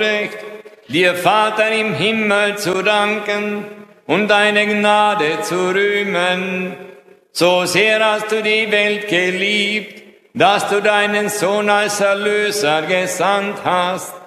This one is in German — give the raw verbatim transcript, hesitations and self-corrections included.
dir, Vater im Himmel, zu danken und deine Gnade zu rühmen. So sehr hast du die Welt geliebt, dass du deinen Sohn als Erlöser gesandt hast,